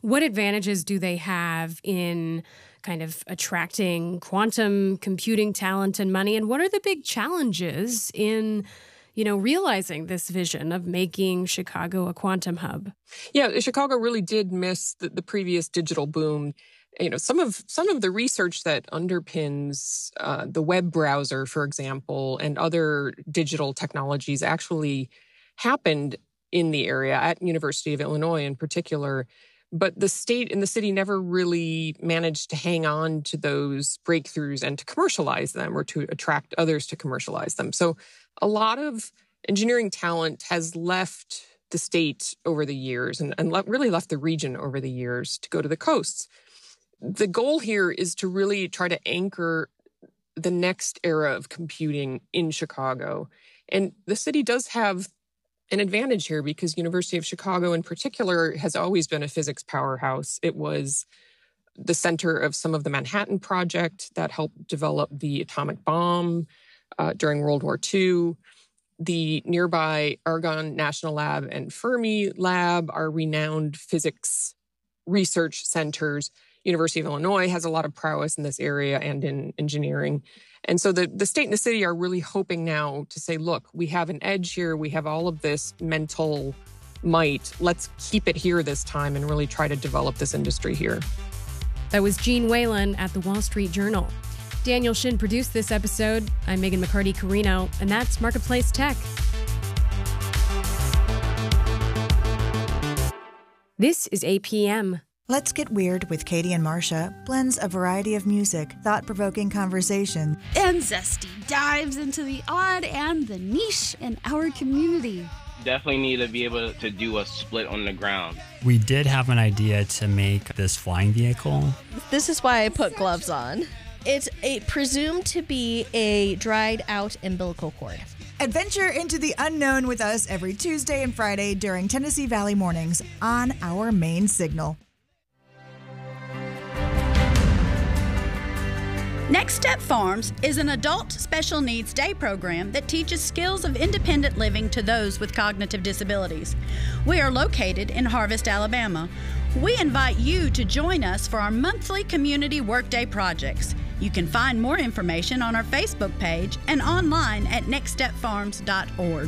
What advantages do they have in kind of attracting quantum computing talent and money? And what are the big challenges in, realizing this vision of making Chicago a quantum hub? Yeah, Chicago really did miss the previous digital boom. Some of the research that underpins the web browser, for example, and other digital technologies actually happened in the area at University of Illinois in particular. But the state and the city never really managed to hang on to those breakthroughs and to commercialize them or to attract others to commercialize them. So a lot of engineering talent has left the state over the years and really left the region over the years to go to the coasts. The goal here is to really try to anchor the next era of computing in Chicago. And the city does have an advantage here because University of Chicago in particular has always been a physics powerhouse. It was the center of some of the Manhattan Project that helped develop the atomic bomb during World War II. The nearby Argonne National Lab and Fermi Lab are renowned physics research centers. University of Illinois has a lot of prowess in this area and in engineering. And so the state and the city are really hoping now to say, look, we have an edge here. We have all of this mental might. Let's keep it here this time and really try to develop this industry here. That was Jean Whalen at the Wall Street Journal. Daniel Shin produced this episode. I'm Megan McCarty-Carino, and that's Marketplace Tech. This is APM. Let's Get Weird with Katie and Marcia blends a variety of music, thought-provoking conversation, and zesty dives into the odd and the niche in our community. Definitely need to be able to do a split on the ground. We did have an idea to make this flying vehicle. This is why I put gloves on. It's presumed to be a dried out umbilical cord. Adventure into the unknown with us every Tuesday and Friday during Tennessee Valley Mornings on our main signal. Next Step Farms is an adult special needs day program that teaches skills of independent living to those with cognitive disabilities. We are located in Harvest, Alabama. We invite you to join us for our monthly community workday projects. You can find more information on our Facebook page and online at nextstepfarms.org.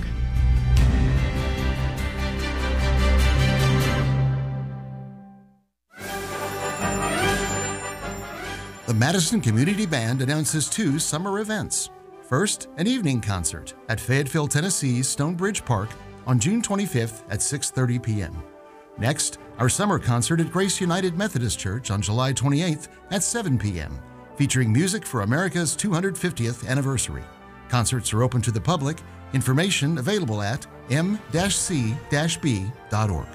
The Madison Community Band announces 2 summer events. First, an evening concert at Fayetteville, Tennessee's Stonebridge Park on June 25th at 6:30 p.m. Next, our summer concert at Grace United Methodist Church on July 28th at 7 p.m., featuring music for America's 250th anniversary. Concerts are open to the public. Information available at m-c-b.org.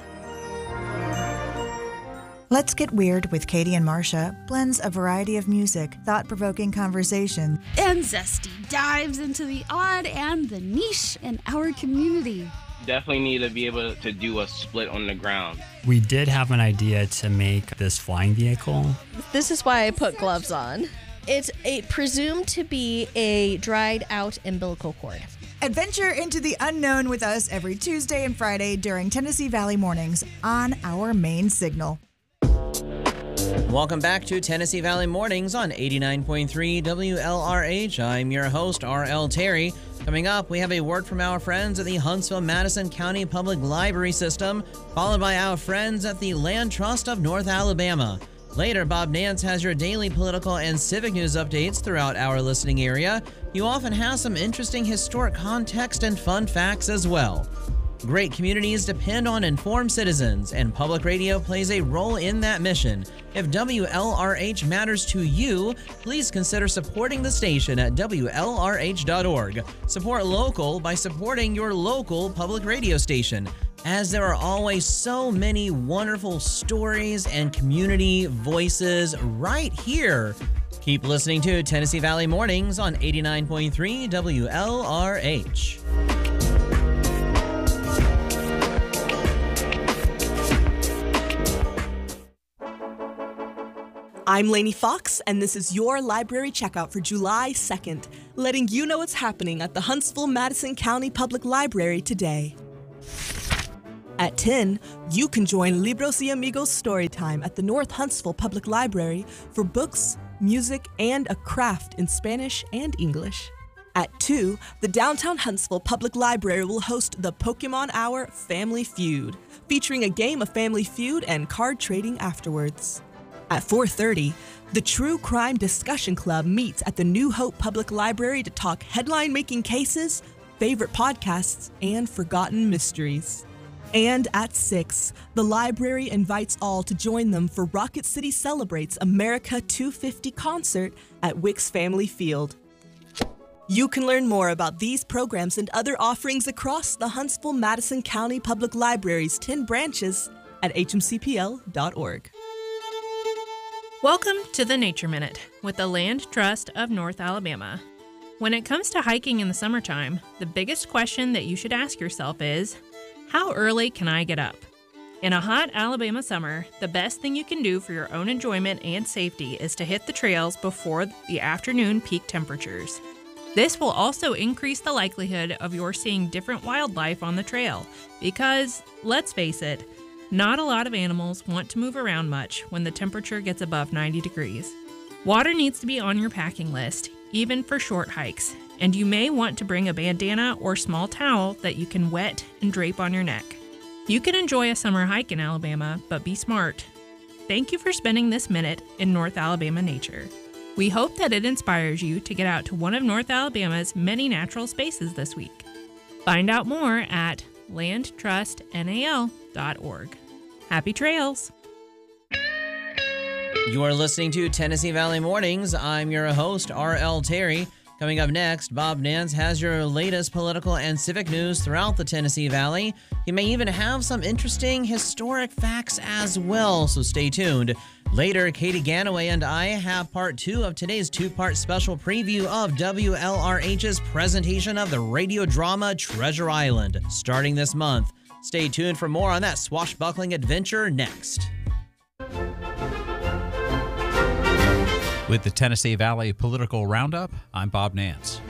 Let's Get Weird with Katie and Marcia blends a variety of music, thought-provoking conversation, and zesty dives into the odd and the niche in our community. Definitely need to be able to do a split on the ground. We did have an idea to make this flying vehicle. This is why I put gloves on. It's presumed to be a dried out umbilical cord. Adventure into the unknown with us every Tuesday and Friday during Tennessee Valley Mornings on our main signal. Welcome back to Tennessee Valley Mornings on 89.3 WLRH. I'm your host, R.L. Terry. Coming up, we have a word from our friends at the Huntsville-Madison County Public Library System, followed by our friends at the Land Trust of North Alabama. Later, Bob Nance has your daily political and civic news updates throughout our listening area. You often have some interesting historic context and fun facts as well. Great communities depend on informed citizens, and public radio plays a role in that mission. If WLRH matters to you, please consider supporting the station at WLRH.org. Support local by supporting your local public radio station, as there are always so many wonderful stories and community voices right here. Keep listening to Tennessee Valley Mornings on 89.3 WLRH. I'm Lainey Fox, and this is your library checkout for July 2nd, letting you know what's happening at the Huntsville-Madison County Public Library today. At 10, you can join Libros y Amigos Storytime at the North Huntsville Public Library for books, music, and a craft in Spanish and English. At 2, the Downtown Huntsville Public Library will host the Pokemon Hour Family Feud, featuring a game of Family Feud and card trading afterwards. At 4:30, the True Crime Discussion Club meets at the New Hope Public Library to talk headline-making cases, favorite podcasts, and forgotten mysteries. And at 6, the library invites all to join them for Rocket City Celebrates America 250 concert at Wicks Family Field. You can learn more about these programs and other offerings across the Huntsville-Madison County Public Library's 10 branches at hmcpl.org. Welcome to the Nature Minute with the Land Trust of North Alabama. When it comes to hiking in the summertime, the biggest question that you should ask yourself is, how early can I get up? In a hot Alabama summer, the best thing you can do for your own enjoyment and safety is to hit the trails before the afternoon peak temperatures. This will also increase the likelihood of your seeing different wildlife on the trail because, let's face it, not a lot of animals want to move around much when the temperature gets above 90 degrees. Water needs to be on your packing list, even for short hikes, and you may want to bring a bandana or small towel that you can wet and drape on your neck. You can enjoy a summer hike in Alabama, but be smart. Thank you for spending this minute in North Alabama nature. We hope that it inspires you to get out to one of North Alabama's many natural spaces this week. Find out more at landtrustnal.org. Happy trails! You are listening to Tennessee Valley Mornings. I'm your host, R.L. Terry. Coming up next, Bob Nance has your latest political and civic news throughout the Tennessee Valley. He may even have some interesting historic facts as well, so stay tuned. Later, Katie Ganaway and I have part 2 of today's 2-part special preview of WLRH's presentation of the radio drama Treasure Island, starting this month. Stay tuned for more on that swashbuckling adventure next. With the Tennessee Valley Political Roundup, I'm Bob Nance.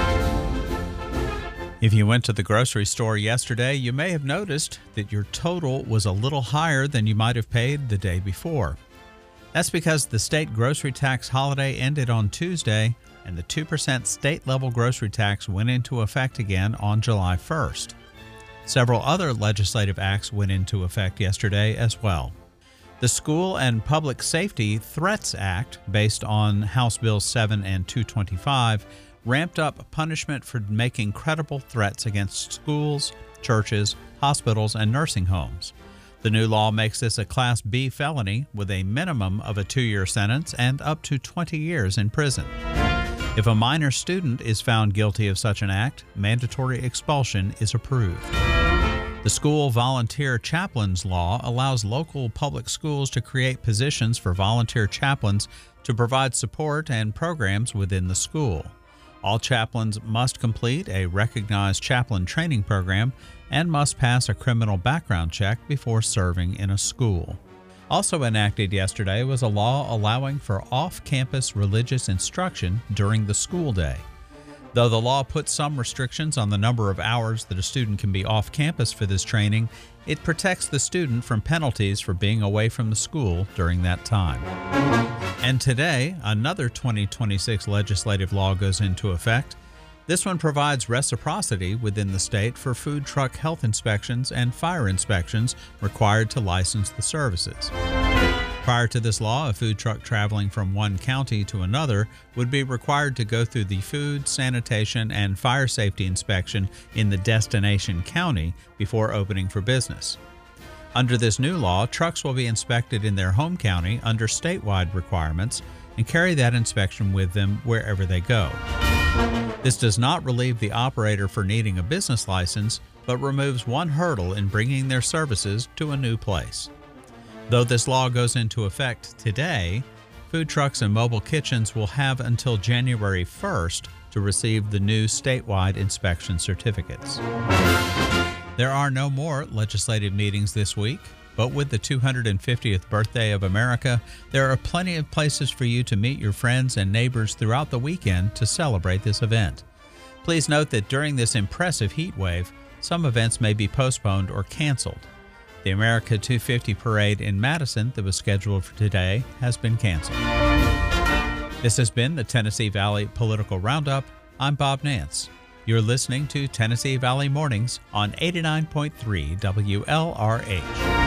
If you went to the grocery store yesterday, you may have noticed that your total was a little higher than you might have paid the day before. That's because the state grocery tax holiday ended on Tuesday, and the 2% state-level grocery tax went into effect again on July 1st. Several other legislative acts went into effect yesterday as well. The School and Public Safety Threats Act, based on House Bills 7 and 225, ramped up punishment for making credible threats against schools, churches, hospitals, and nursing homes. The new law makes this a Class B felony with a minimum of a 2-year sentence and up to 20 years in prison. If a minor student is found guilty of such an act, mandatory expulsion is approved. The School Volunteer Chaplains Law allows local public schools to create positions for volunteer chaplains to provide support and programs within the school. All chaplains must complete a recognized chaplain training program and must pass a criminal background check before serving in a school. Also enacted yesterday was a law allowing for off-campus religious instruction during the school day. Though the law puts some restrictions on the number of hours that a student can be off campus for this training, it protects the student from penalties for being away from the school during that time. And today, another 2026 legislative law goes into effect. This one provides reciprocity within the state for food truck health inspections and fire inspections required to license the services. Prior to this law, a food truck traveling from one county to another would be required to go through the food, sanitation, and fire safety inspection in the destination county before opening for business. Under this new law, trucks will be inspected in their home county under statewide requirements and carry that inspection with them wherever they go. This does not relieve the operator for needing a business license, but removes one hurdle in bringing their services to a new place. Though this law goes into effect today, food trucks and mobile kitchens will have until January 1st to receive the new statewide inspection certificates. There are no more legislative meetings this week, but with the 250th birthday of America, there are plenty of places for you to meet your friends and neighbors throughout the weekend to celebrate this event. Please note that during this impressive heat wave, some events may be postponed or canceled. The America 250 parade in Madison that was scheduled for today has been canceled. This has been the Tennessee Valley Political Roundup. I'm Bob Nance. You're listening to Tennessee Valley Mornings on 89.3 WLRH.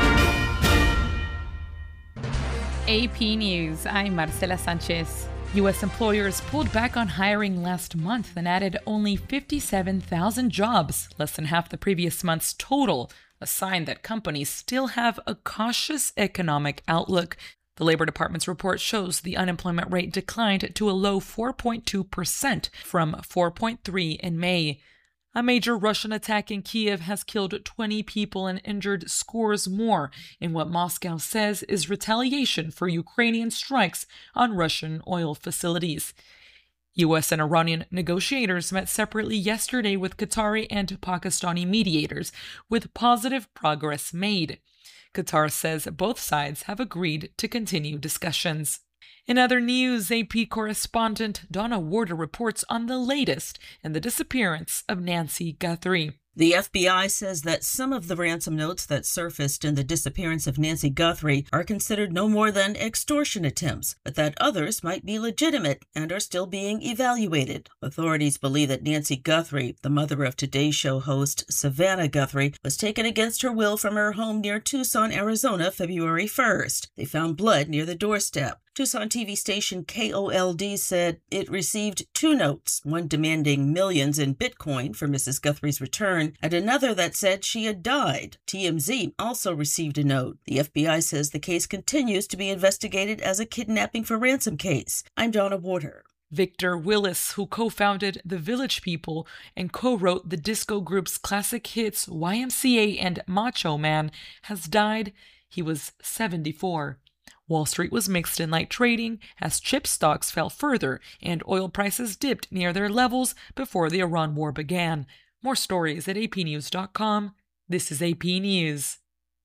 AP News, I'm Marcela Sanchez. U.S. employers pulled back on hiring last month and added only 57,000 jobs, less than half the previous month's total, a sign that companies still have a cautious economic outlook. The Labor Department's report shows the unemployment rate declined to a low 4.2% from 4.3% in May. A major Russian attack in Kiev has killed 20 people and injured scores more in what Moscow says is retaliation for Ukrainian strikes on Russian oil facilities. U.S. and Iranian negotiators met separately yesterday with Qatari and Pakistani mediators, with positive progress made. Qatar says both sides have agreed to continue discussions. In other news, AP correspondent Donna Warder reports on the latest in the disappearance of Nancy Guthrie. The FBI says that some of the ransom notes that surfaced in the disappearance of Nancy Guthrie are considered no more than extortion attempts, but that others might be legitimate and are still being evaluated. Authorities believe that Nancy Guthrie, the mother of Today Show host Savannah Guthrie, was taken against her will from her home near Tucson, Arizona, February 1st. They found blood near the doorstep. Tucson TV station KOLD said it received 2 notes, one demanding millions in Bitcoin for Mrs. Guthrie's return, and another that said she had died. TMZ also received a note. The FBI says the case continues to be investigated as a kidnapping for ransom case. I'm Donna Warder. Victor Willis, who co-founded The Village People and co-wrote the disco group's classic hits YMCA and Macho Man, has died. He was 74. Wall Street was mixed in light trading as chip stocks fell further and oil prices dipped near their levels before the Iran war began. More stories at apnews.com. This is AP News.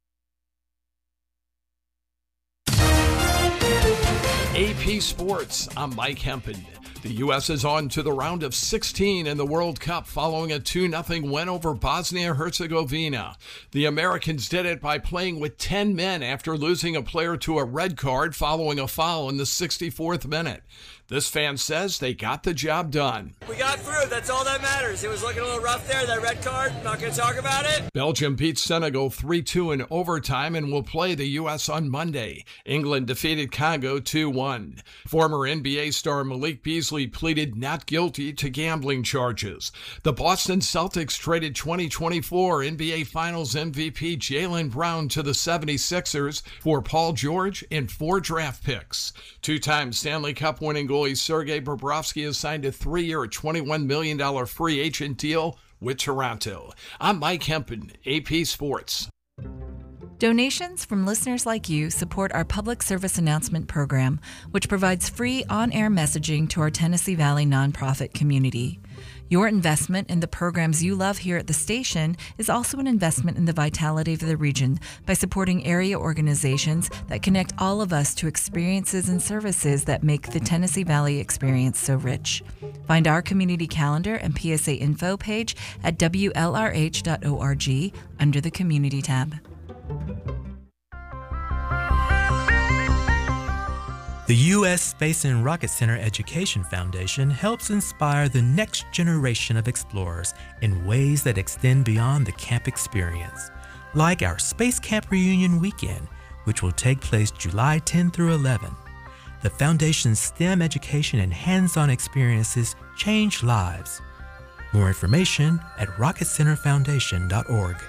AP Sports, I'm Mike Hempen. The U.S. is on to the round of 16 in the World Cup following a 2-0 win over Bosnia-Herzegovina. The Americans did it by playing with 10 men after losing a player to a red card following a foul in the 64th minute. This fan says they got the job done. We got through. That's all that matters. It was looking a little rough there, that red card. Not going to talk about it. Belgium beat Senegal 3-2 in overtime and will play the U.S. on Monday. England defeated Congo 2-1. Former NBA star Malik Beasley pleaded not guilty to gambling charges. The Boston Celtics traded 2024 NBA Finals MVP Jaylen Brown to the 76ers for Paul George and 4 draft picks. Two-time Stanley Cup winning goalie Sergei Bobrovsky has signed a 3-year, $21 million free agent deal with Toronto. I'm Mike Hempen, AP Sports. Donations from listeners like you support our public service announcement program, which provides free on-air messaging to our Tennessee Valley nonprofit community. Your investment in the programs you love here at the station is also an investment in the vitality of the region by supporting area organizations that connect all of us to experiences and services that make the Tennessee Valley experience so rich. Find our community calendar and PSA info page at WLRH.org under the Community tab. The U.S. Space and Rocket Center Education Foundation helps inspire the next generation of explorers in ways that extend beyond the camp experience, like our Space Camp Reunion Weekend, which will take place July 10 through 11. The Foundation's STEM education and hands-on experiences change lives. More information at rocketcenterfoundation.org.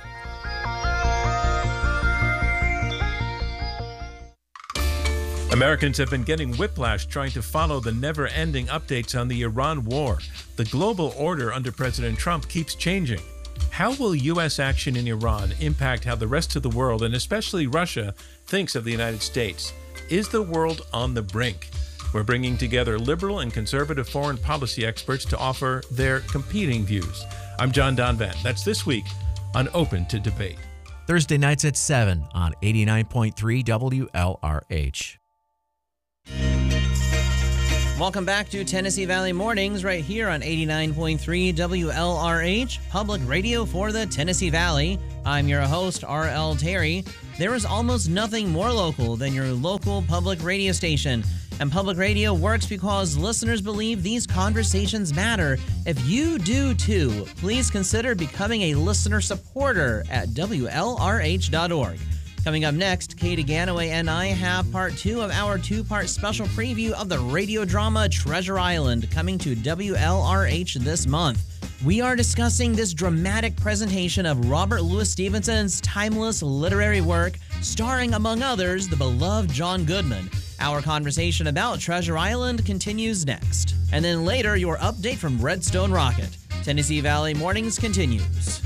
Americans have been getting whiplash trying to follow the never-ending updates on the Iran war. The global order under President Trump keeps changing. How will U.S. action in Iran impact how the rest of the world, and especially Russia, thinks of the United States? Is the world on the brink? We're bringing together liberal and conservative foreign policy experts to offer their competing views. I'm John Donvan. That's this week on Open to Debate. Thursday nights at 7 on 89.3 WLRH. Welcome back to Tennessee Valley Mornings right here on 89.3 WLRH, public radio for the Tennessee Valley. I'm your host, R.L. Terry. There is almost nothing more local than your local public radio station. And public radio works because listeners believe these conversations matter. If you do too, please consider becoming a listener supporter at WLRH.org. Coming up next, Katie Ganaway and I have part 2 of our 2-part special preview of the radio drama Treasure Island, coming to WLRH this month. We are discussing this dramatic presentation of Robert Louis Stevenson's timeless literary work, starring, among others, the beloved John Goodman. Our conversation about Treasure Island continues next. And then later, your update from Redstone Rocket. Tennessee Valley Mornings continues.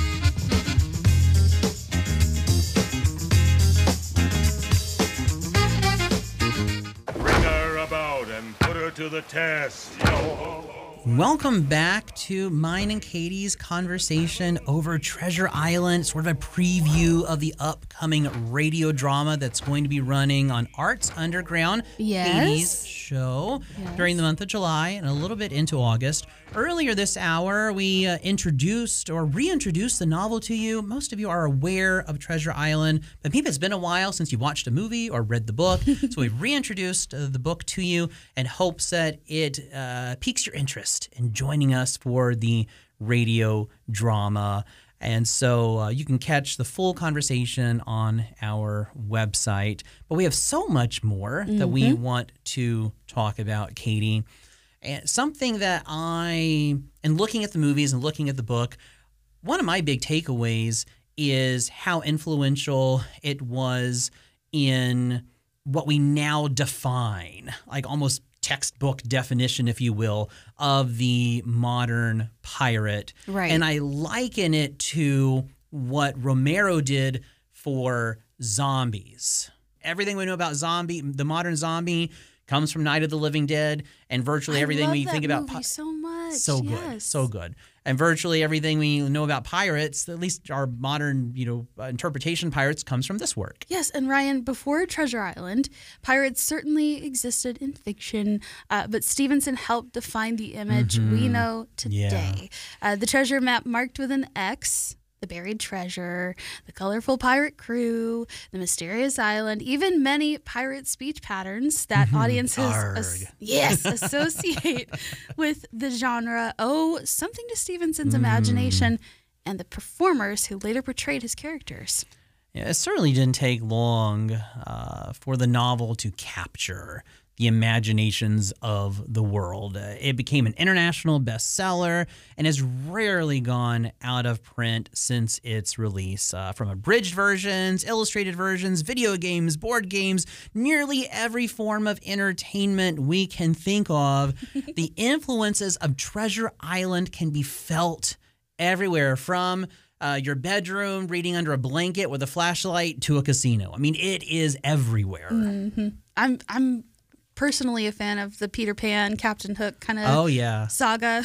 To the test. Yo-ho-ho. Welcome back to mine and Katie's conversation over Treasure Island, sort of a preview of the upcoming radio drama that's going to be running on Arts Underground, Katie's show, during the month of July and a little bit into August. Earlier this hour, we reintroduced the novel to you. Most of you are aware of Treasure Island, but maybe it's been a while since you watched a movie or read the book. So we've reintroduced the book to you in hopes that it piques your interest in joining us for the radio drama. And so you can catch the full conversation on our website. But we have so much more that we want to talk about, Katie. And something that and looking at the movies and looking at the book, one of my big takeaways is how influential it was in what we now define, like almost textbook definition, if you will, of the modern pirate. Right. And I liken it to what Romero did for zombies. Everything we know about the modern zombie, comes from Night of the Living Dead, and virtually everything we think about. So much. So good. So good. And virtually everything we know about pirates, at least our modern, interpretation of pirates, comes from this work. Yes, and Ryan, before Treasure Island, pirates certainly existed in fiction, but Stevenson helped define the image we know today. Yeah. The treasure map marked with an X, the buried treasure, the colorful pirate crew, the mysterious island, even many pirate speech patterns that audiences associate with the genre owe something to Stevenson's imagination and the performers who later portrayed his characters. Yeah, it certainly didn't take long for the novel to capture the imaginations of the world. It became an international bestseller and has rarely gone out of print since its release. From abridged versions, illustrated versions, video games, board games, nearly every form of entertainment we can think of, the influences of Treasure Island can be felt everywhere, from your bedroom, reading under a blanket with a flashlight, to a casino. I mean, it is everywhere. I'm personally a fan of the Peter Pan, Captain Hook kind of saga.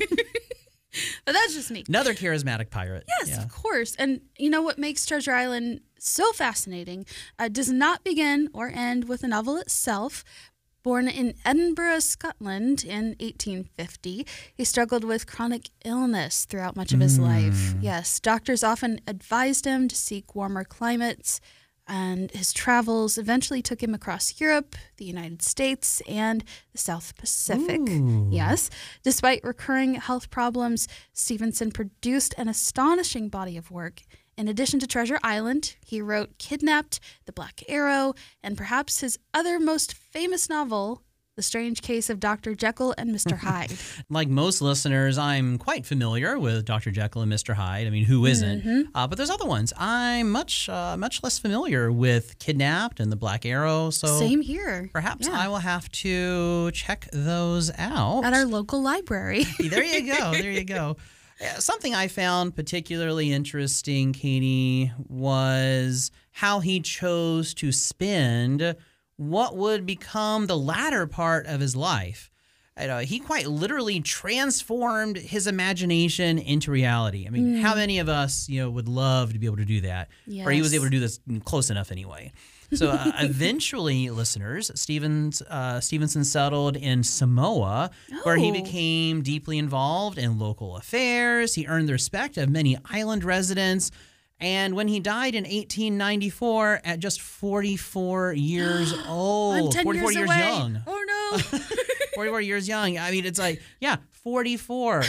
But that's just me. Another charismatic pirate. Yes, of course. And you know what makes Treasure Island so fascinating does not begin or end with the novel itself. Born in Edinburgh, Scotland in 1850, he struggled with chronic illness throughout much of his life. Yes, doctors often advised him to seek warmer climates, and his travels eventually took him across Europe, the United States, and the South Pacific. Yes. Despite recurring health problems, Stevenson produced an astonishing body of work. In addition to Treasure Island, he wrote Kidnapped, The Black Arrow, and perhaps his other most famous novel, The Strange Case of Dr. Jekyll and Mr. Hyde. Like most listeners, I'm quite familiar with Dr. Jekyll and Mr. Hyde. I mean, who isn't? But there's other ones. I'm much less familiar with Kidnapped and The Black Arrow. So same here. Perhaps I will have to check those out. At our local library. There you go. There you go. Something I found particularly interesting, Katie, was how he chose to spend what would become the latter part of his life. He quite literally transformed his imagination into reality. I mean, how many of us, would love to be able to do that? Yes. Or he was able to do this close enough anyway. So eventually, listeners, Stevenson settled in Samoa, where he became deeply involved in local affairs. He earned the respect of many island residents. And when he died in 1894 at just 44 years old. I'm 10 44 years away. young. Oh, no. 44 years young. I mean, it's like, 44.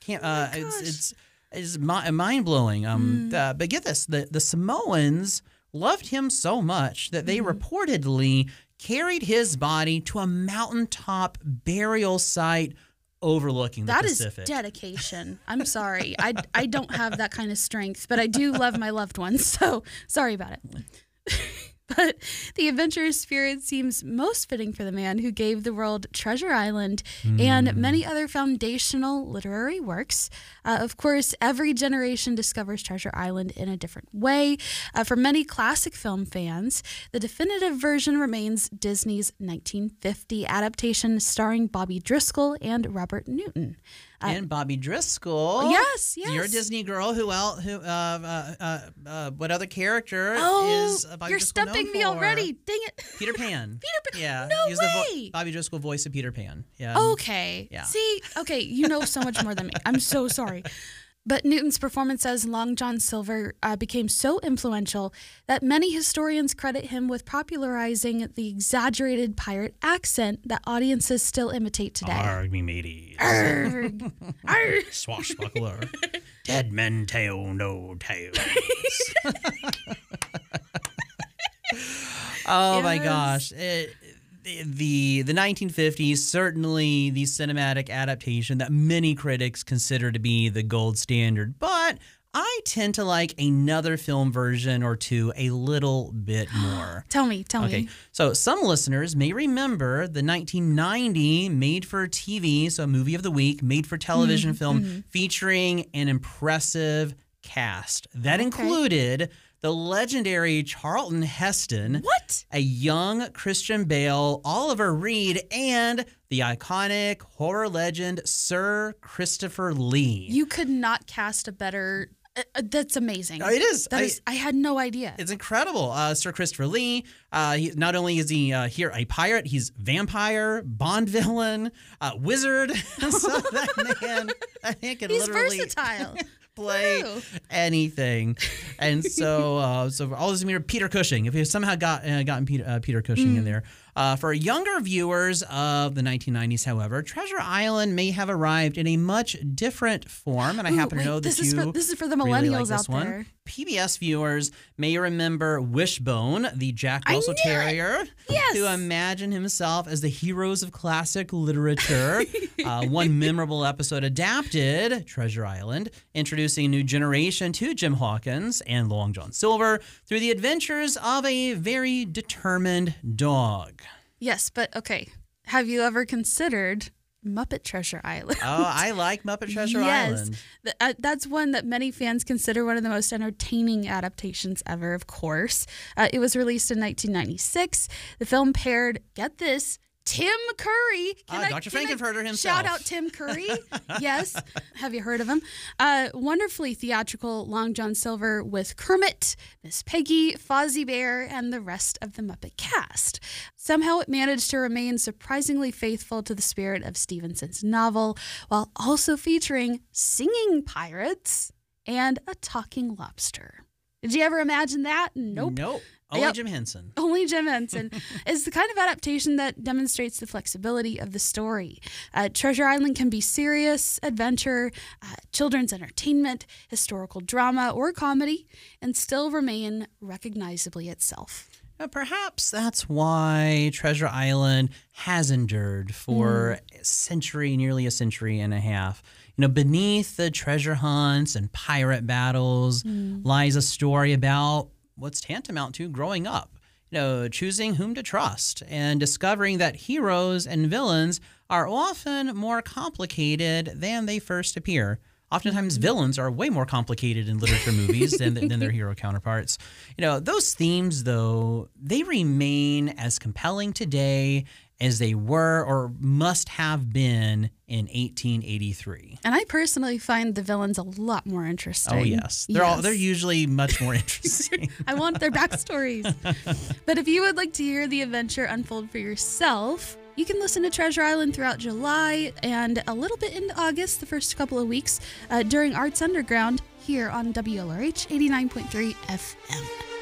It's mind-blowing. But get this, the Samoans loved him so much that they reportedly carried his body to a mountaintop burial site overlooking the Pacific. That is dedication. I'm sorry. I don't have that kind of strength, but I do love my loved ones, so sorry about it. But the adventurous spirit seems most fitting for the man who gave the world Treasure Island and many other foundational literary works. Of course, every generation discovers Treasure Island in a different way. For many classic film fans, the definitive version remains Disney's 1950 adaptation starring Bobby Driscoll and Robert Newton. And Bobby Driscoll. Yes. You're a Disney girl. Who else? What other character is Bobby you're Driscoll stumping known me for? already. Dang it. Peter Pan. Yeah. No He's way. the Bobby Driscoll voice of Peter Pan. Yeah. Okay. Yeah. See, okay, you know so much more than me. I'm so sorry. But Newton's performance as Long John Silver became so influential that many historians credit him with popularizing the exaggerated pirate accent that audiences still imitate today. Arg, me mateys. Arg. Arg. Swashbuckler. Dead men tell no tales. Oh my gosh. The 1950s, certainly the cinematic adaptation that many critics consider to be the gold standard. But I tend to like another film version or two a little bit more. Tell me. Okay, so some listeners may remember the 1990 made-for-TV, so movie of the week, made-for-television film featuring an impressive cast. That included the legendary Charlton Heston, a young Christian Bale, Oliver Reed, and the iconic horror legend Sir Christopher Lee. You could not cast a better... that's amazing. It is. I had no idea. It's incredible. Sir Christopher Lee, not only is he here a pirate, he's vampire, Bond villain, wizard. So that man can He's literally... versatile. play anything. And so all this Peter Cushing, if you somehow gotten Peter Cushing in there. For younger viewers of the 1990s, however, Treasure Island may have arrived in a much different form, and I happen to know that this is for the really millennials like this out one. there. PBS viewers may remember Wishbone, the Jack Russell Terrier, who imagined himself as the heroes of classic literature. One memorable episode adapted Treasure Island, introducing a new generation to Jim Hawkins and Long John Silver through the adventures of a very determined dog. Yes, but okay. Have you ever considered Muppet Treasure Island? Oh, I like Muppet Treasure Island. Yes, that's one that many fans consider one of the most entertaining adaptations ever, of course. It was released in 1996. The film paired, get this, Tim Curry. Dr. Frankenfurter himself. Shout out Tim Curry. Yes. Have you heard of him? Wonderfully theatrical Long John Silver with Kermit, Miss Piggy, Fozzie Bear, and the rest of the Muppet cast. Somehow it managed to remain surprisingly faithful to the spirit of Stevenson's novel, while also featuring singing pirates and a talking lobster. Did you ever imagine that? Nope. Only Jim Henson. Only Jim Henson is the kind of adaptation that demonstrates the flexibility of the story. Treasure Island can be serious, adventure, children's entertainment, historical drama, or comedy, and still remain recognizably itself. Perhaps that's why Treasure Island has endured for nearly a century and a half. Beneath the treasure hunts and pirate battles lies a story about what's tantamount to growing up, choosing whom to trust and discovering that heroes and villains are often more complicated than they first appear. Oftentimes, villains are way more complicated in literature movies than their hero counterparts. Those themes, though, they remain as compelling today as they were or must have been in 1883. And I personally find the villains a lot more interesting. Oh yes, they're usually much more interesting. I want their backstories. But if you would like to hear the adventure unfold for yourself, you can listen to Treasure Island throughout July and a little bit into August, the first couple of weeks, during Arts Underground here on WLRH 89.3 FM.